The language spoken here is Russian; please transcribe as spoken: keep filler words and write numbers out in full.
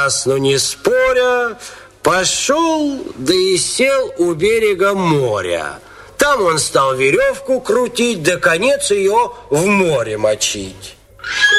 понапрасну не споря, пошел, да и сел у берега моря. Там он стал веревку крутить, да конец ее в море мочить.